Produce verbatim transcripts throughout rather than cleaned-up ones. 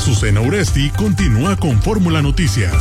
Azucena Uresti continúa con Fórmula Noticias.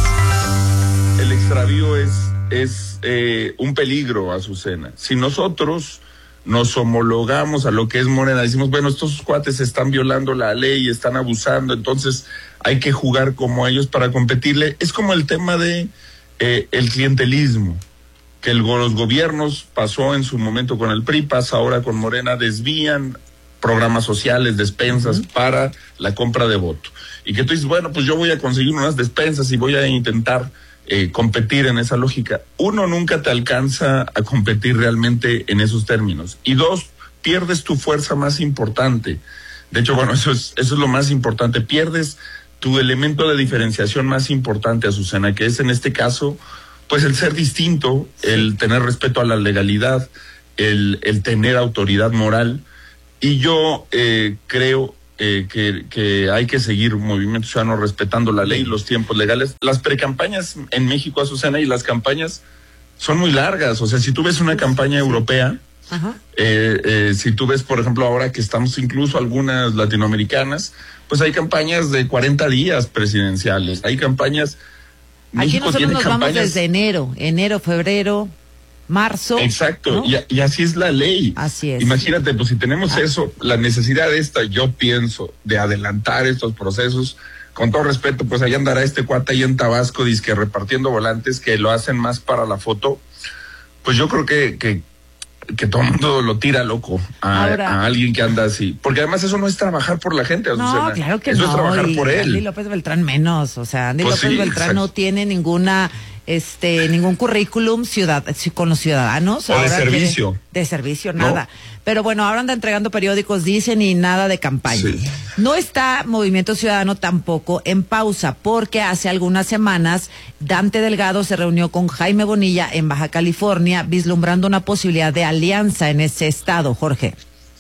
El extravío es, es eh, un peligro, Azucena. Si nosotros nos homologamos a lo que es Morena, decimos, bueno, estos cuates están violando la ley, están abusando, entonces hay que jugar como ellos para competirle. Es como el tema de eh, el clientelismo, que el, los gobiernos pasó en su momento con el P R I, pasa ahora con Morena, desvían programas sociales, despensas uh-huh. para la compra de voto. Y que tú dices, bueno, pues yo voy a conseguir unas despensas y voy a intentar eh, competir en esa lógica. Uno, nunca te alcanza a competir realmente en esos términos. Y dos, pierdes tu fuerza más importante. De hecho, bueno, eso es, eso es lo más importante. Pierdes tu elemento de diferenciación más importante, Azucena, que es en este caso, pues el ser distinto, el tener respeto a la legalidad, el, el tener autoridad moral. Y yo eh, creo eh, que, que hay que seguir Movimiento Ciudadano respetando la ley y los tiempos legales. Las precampañas en México, Azucena, y las campañas son muy largas. O sea, si tú ves una campaña europea, Ajá. Eh, eh, si tú ves, por ejemplo, ahora que estamos incluso algunas latinoamericanas, pues hay campañas de cuarenta días presidenciales. Hay campañas... Aquí México nosotros nos campañas... vamos desde enero, enero, febrero... marzo. Exacto, ¿no? y, y así es la ley. Así es. Imagínate, pues si tenemos ah. eso, la necesidad esta, yo pienso, de adelantar estos procesos, con todo respeto, pues ahí andará este cuate ahí en Tabasco, dizque repartiendo volantes que lo hacen más para la foto. Pues yo creo que, que, que todo el mundo lo tira loco a, Ahora, a alguien que anda así. Porque además eso no es trabajar por la gente, Azucena. No, claro que eso no. es trabajar y por él. Andy López Beltrán menos, o sea, Andy pues López sí, Beltrán exacto. no tiene ninguna... este ningún currículum ciudad con los ciudadanos o ahora de servicio quiere, de servicio ¿no? nada, pero bueno, ahora anda entregando periódicos, dicen, y nada de campaña. Sí. No está Movimiento Ciudadano tampoco en pausa, porque hace algunas semanas Dante Delgado se reunió con Jaime Bonilla en Baja California, vislumbrando una posibilidad de alianza en ese estado. Jorge.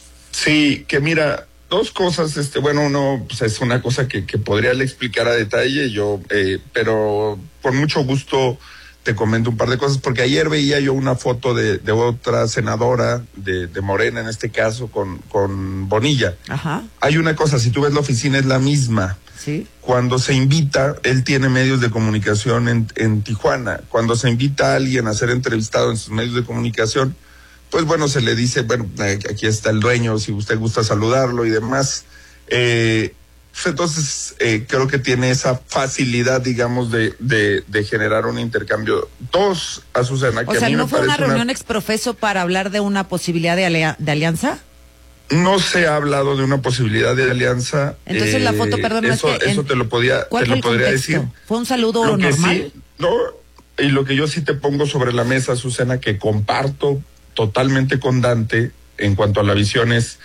Sí, que mira, dos cosas, este, bueno, uno pues es una cosa que, que podría le explicar a detalle, yo, eh, pero con mucho gusto te comento un par de cosas, porque ayer veía yo una foto de, de otra senadora de, de Morena, en este caso, con, con Bonilla. Ajá. Hay una cosa, si tú ves la oficina es la misma. Sí. Cuando se invita, él tiene medios de comunicación en, en Tijuana. Cuando se invita a alguien a ser entrevistado en sus medios de comunicación, pues bueno, se le dice, bueno, aquí está el dueño, si usted gusta saludarlo y demás. Eh, pues entonces, eh, creo que tiene esa facilidad, digamos, de, de, de generar un intercambio. Dos, Azucena, o que sea, a mí ¿no me fue una parece reunión una... exprofeso para hablar de una posibilidad de, alia- de alianza? No se ha hablado de una posibilidad de alianza. Entonces eh, la foto, perdón, eso, es que eso en... te lo podía, ¿Cuál te fue lo el podría contexto? decir. ¿Fue un saludo lo que normal? Sí, no, y lo que yo sí te pongo sobre la mesa, Azucena, que comparto totalmente con Dante en cuanto a la visión, es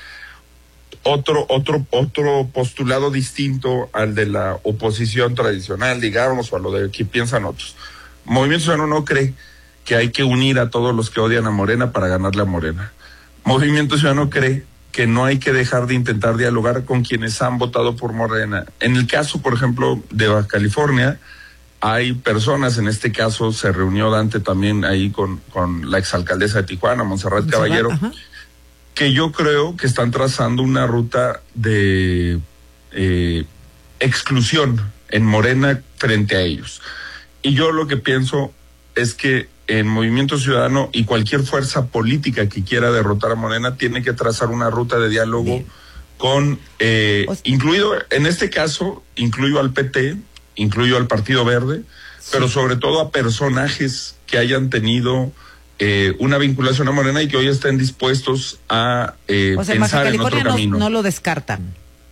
otro otro otro postulado distinto al de la oposición tradicional, digamos, o a lo de que piensan otros. Movimiento Ciudadano no cree que hay que unir a todos los que odian a Morena para ganarle a Morena. Movimiento Ciudadano cree que no hay que dejar de intentar dialogar con quienes han votado por Morena. En el caso, por ejemplo, de Baja California, hay personas, en este caso se reunió Dante también ahí con, con la exalcaldesa de Tijuana, Montserrat Caballero, Ajá. que yo creo que están trazando una ruta de eh, exclusión en Morena frente a ellos. Y yo lo que pienso es que en Movimiento Ciudadano y cualquier fuerza política que quiera derrotar a Morena tiene que trazar una ruta de diálogo Bien. con, eh, o sea, incluido, en este caso, incluyo al P T, incluyo al Partido Verde, sí. pero sobre todo a personajes que hayan tenido eh, una vinculación a Morena y que hoy estén dispuestos a eh, o sea, pensar en otro no, camino. No lo descartan.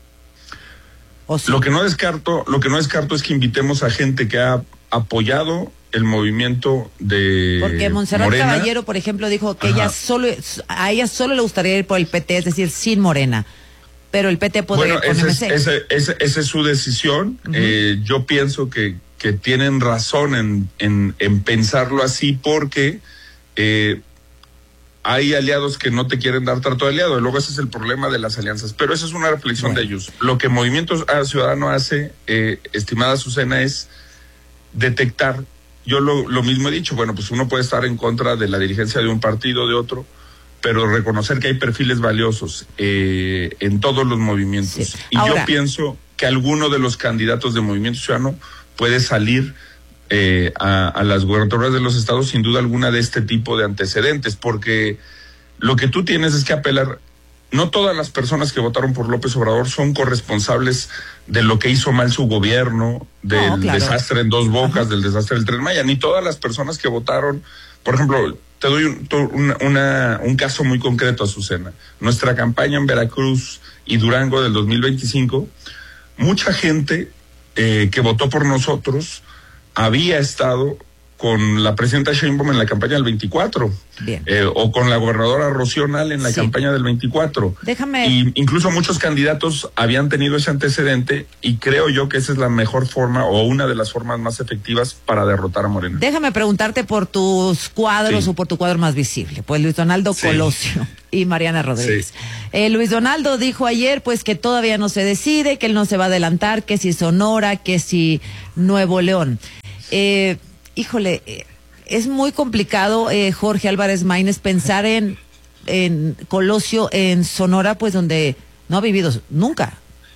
¿O sí? Lo que no descarto, lo que no descarto es que invitemos a gente que ha apoyado el movimiento de Porque Montserrat Morena. Caballero, por ejemplo, dijo que ella solo, a ella solo le gustaría ir por el P T, es decir, sin Morena. Pero el P T podría bueno, ir con ese M C. es, ese, ese, esa es su decisión. Uh-huh. Eh, yo pienso que, que tienen razón en, en, en pensarlo así porque eh, hay aliados que no te quieren dar trato de aliado. Y luego ese es el problema de las alianzas. Pero esa es una reflexión bueno. de ellos. Lo que Movimiento Ciudadano hace, eh, estimada Azucena, es detectar. Yo lo, lo mismo he dicho, bueno, pues uno puede estar en contra de la dirigencia de un partido, de otro, pero reconocer que hay perfiles valiosos eh, en todos los movimientos. Sí. Y Ahora, yo pienso que alguno de los candidatos de Movimiento Ciudadano puede salir eh, a, a las gubernaturas de los estados sin duda alguna de este tipo de antecedentes, porque lo que tú tienes es que apelar. No todas las personas que votaron por López Obrador son corresponsables de lo que hizo mal su gobierno, del no, claro. desastre en Dos Bocas, Ajá. del desastre del Tren Maya, ni todas las personas que votaron. Por ejemplo, te doy un, una, una, un caso muy concreto, Azucena. Nuestra campaña en Veracruz y Durango del dos mil veinticinco, mucha gente eh, que votó por nosotros había estado con la presidenta Sheinbaum en la campaña del veinticuatro. Bien. Eh, o con la gobernadora Rocío Nale en la sí. campaña del veinticuatro. Déjame. Y incluso muchos candidatos habían tenido ese antecedente y creo yo que esa es la mejor forma o una de las formas más efectivas para derrotar a Morena. Déjame preguntarte por tus cuadros sí. o por tu cuadro más visible, pues Luis Donaldo sí. Colosio y Mariana Rodríguez. Sí. Eh, Luis Donaldo dijo ayer pues que todavía no se decide, que él no se va a adelantar, que si Sonora, que si Nuevo León. Eh, híjole, eh, es muy complicado, eh, Jorge Álvarez Maínez, pensar en, en Colosio, en Sonora, pues donde no ha vivido nunca.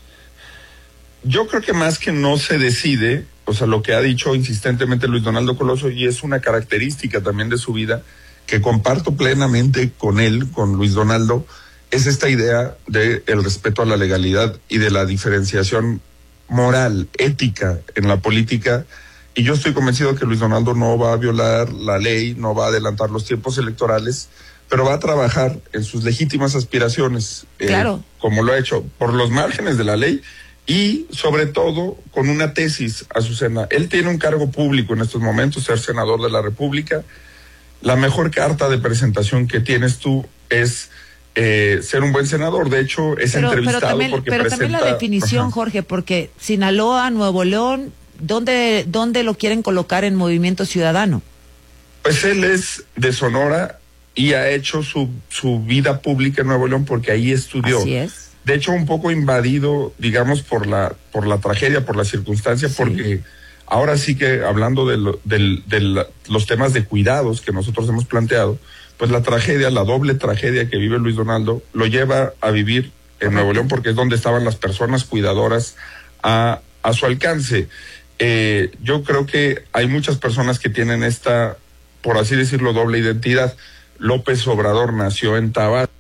Yo creo que más que no se decide, o sea, lo que ha dicho insistentemente Luis Donaldo Colosio, y es una característica también de su vida, que comparto plenamente con él, con Luis Donaldo, es esta idea de el respeto a la legalidad y de la diferenciación moral, ética en la política. Y yo estoy convencido que Luis Donaldo no va a violar la ley, no va a adelantar los tiempos electorales, pero va a trabajar en sus legítimas aspiraciones, eh, claro. como lo ha hecho, por los márgenes de la ley y sobre todo con una tesis, Azucena. Él tiene un cargo público en estos momentos, ser senador de la República. La mejor carta de presentación que tienes tú es eh, ser un buen senador. De hecho, es pero, entrevistado pero también, porque pero presenta... también la definición, Ajá. Jorge, porque Sinaloa, Nuevo León... ¿Dónde, ¿Dónde lo quieren colocar en Movimiento Ciudadano? Pues él es de Sonora y ha hecho su, su vida pública en Nuevo León porque ahí estudió. Así es. De hecho, un poco invadido, digamos, por la por la tragedia, por la circunstancia, sí. porque ahora sí que hablando de, lo, de, de la, los temas de cuidados que nosotros hemos planteado, pues la tragedia, la doble tragedia que vive Luis Donaldo, lo lleva a vivir en Ajá. Nuevo León porque es donde estaban las personas cuidadoras a, a su alcance. Eh, yo creo que hay muchas personas que tienen esta, por así decirlo, doble identidad. López Obrador nació en Tabasco.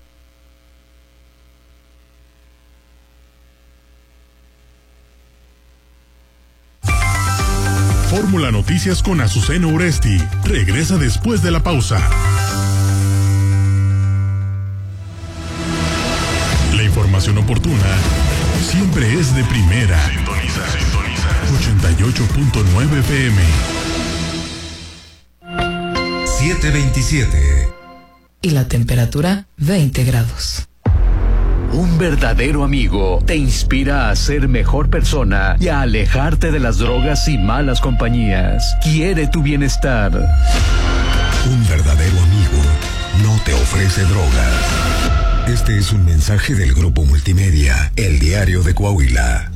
Fórmula Noticias con Azucena Uresti regresa después de la pausa. La información oportuna siempre es de primera. Sintoniza, sintoniza. ochenta y ocho punto nueve F M. siete veintisiete. Y la temperatura, veinte grados. Un verdadero amigo te inspira a ser mejor persona y a alejarte de las drogas y malas compañías. Quiere tu bienestar. Un verdadero amigo no te ofrece drogas. Este es un mensaje del Grupo Multimedia, El Diario de Coahuila.